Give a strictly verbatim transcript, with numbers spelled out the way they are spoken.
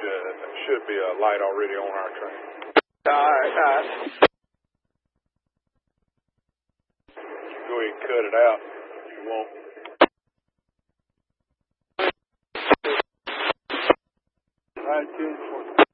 uh, should be a light already on our train. All right, all right. Go ahead and cut it out if you want. Right, ten,